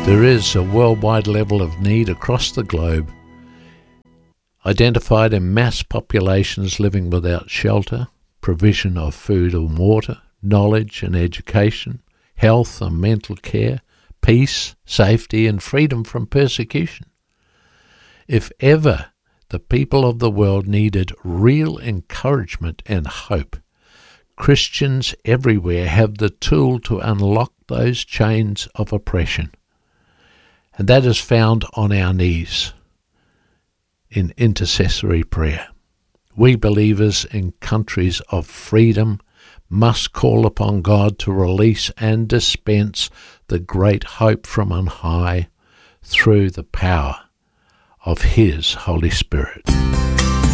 There is a worldwide level of need across the globe, identified in mass populations living without shelter, provision of food and water, knowledge and education, health and mental care, peace, safety and freedom from persecution. If ever the people of the world needed real encouragement and hope, Christians everywhere have the tool to unlock those chains of oppression. And that is found on our knees in intercessory prayer. We believers in countries of freedom must call upon God to release and dispense the great hope from on high through the power of His Holy Spirit.